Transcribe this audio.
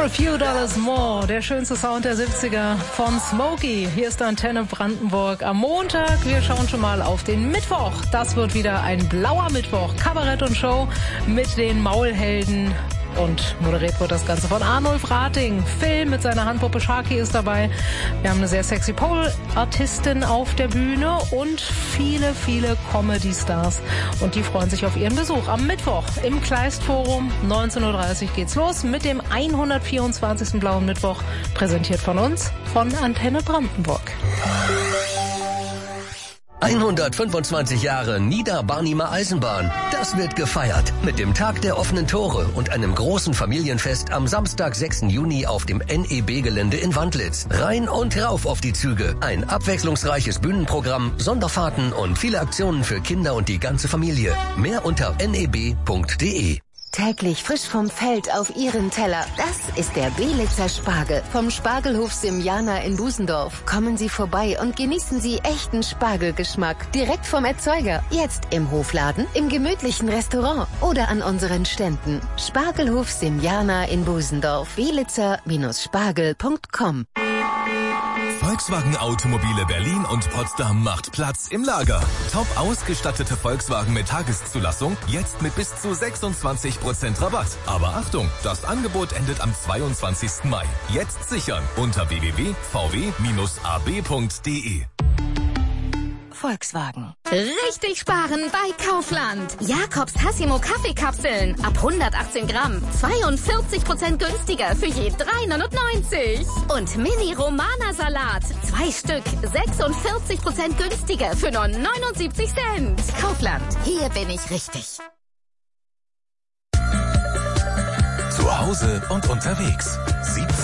A few dollars more, der schönste Sound der 70er von Smokey. Hier ist Antenne Brandenburg am Montag. Wir schauen schon mal auf den Mittwoch. Das wird wieder ein blauer Mittwoch. Kabarett und Show mit den Maulhelden. Und moderiert wird das Ganze von Arnulf Rating. Phil mit seiner Handpuppe Sharky ist dabei. Wir haben eine sehr sexy Pole-Artistin auf der Bühne und viele, viele Comedy-Stars. Und die freuen sich auf ihren Besuch am Mittwoch im Kleist-Forum. 19.30 Uhr geht's los mit dem 124. Blauen Mittwoch. Präsentiert von uns, von Antenne Brandenburg. 125 Jahre Niederbarnimer Eisenbahn. Das wird gefeiert mit dem Tag der offenen Tore und einem großen Familienfest am Samstag, 6. Juni auf dem NEB-Gelände in Wandlitz. Rein und rauf auf die Züge. Ein abwechslungsreiches Bühnenprogramm, Sonderfahrten und viele Aktionen für Kinder und die ganze Familie. Mehr unter neb.de. Täglich frisch vom Feld auf Ihren Teller. Das ist der Belitzer Spargel vom Spargelhof Simjana in Busendorf. Kommen Sie vorbei und genießen Sie echten Spargelgeschmack. Direkt vom Erzeuger. Jetzt im Hofladen, im gemütlichen Restaurant oder an unseren Ständen. Spargelhof Simjana in Busendorf. Belitzer-spargel.com. Volkswagen Automobile Berlin und Potsdam macht Platz im Lager. Top ausgestattete Volkswagen mit Tageszulassung, jetzt mit bis zu 26% Rabatt. Aber Achtung, das Angebot endet am 22. Mai. Jetzt sichern unter www.vw-ab.de. Volkswagen. Richtig sparen bei Kaufland. Jakobs Tassimo Kaffeekapseln ab 118 Gramm. 42% günstiger für je 3,99. Und Mini Romana Salat. 2 Stück. 46% günstiger für nur 79 Cent. Kaufland. Hier bin ich richtig. Zu Hause und unterwegs. 17